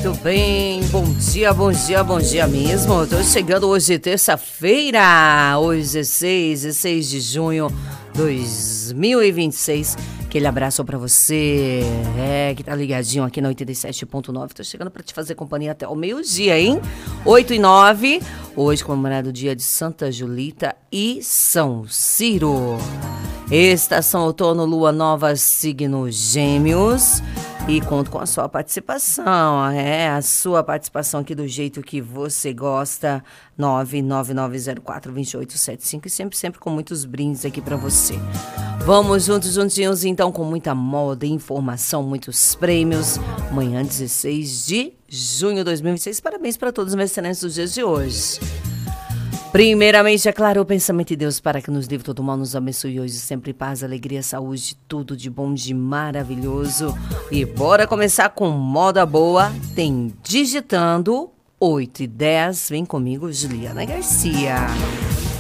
Muito bem, bom dia mesmo. Eu tô chegando hoje, terça-feira, hoje 16 de junho de 2026. Aquele abraço pra você, que tá ligadinho aqui na 87.9. Tô chegando pra te fazer companhia até o meio-dia, hein? 8h09, hoje comemorado o dia de Santa Julita e São Ciro. Estação outono, lua nova, signo Gêmeos. E conto com a sua participação, a sua participação aqui do jeito que você gosta, 999042875 e sempre com muitos brindes aqui pra você. Vamos juntinhos então com muita moda, informação, muitos prêmios. Amanhã 16 de junho de 2026, parabéns para todos os mercenários dos dias de hoje. Primeiramente, é claro, o pensamento de Deus para que nos livre todo mal, nos abençoe hoje, sempre paz, alegria, saúde, tudo de bom, de maravilhoso. E bora começar com moda boa, tem Digitando 8h10, vem comigo, Juliana Garcia.